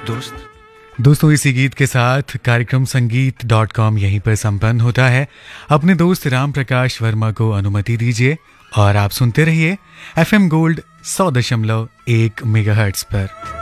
दोस्त। दोस्तों, इसी गीत के साथ कार्यक्रम संगीत.com यहीं पर संपन्न होता है। अपने दोस्त राम प्रकाश वर्मा को अनुमति दीजिए और आप सुनते रहिए FM गोल्ड 100.1 मेगाहर्ट्ज पर।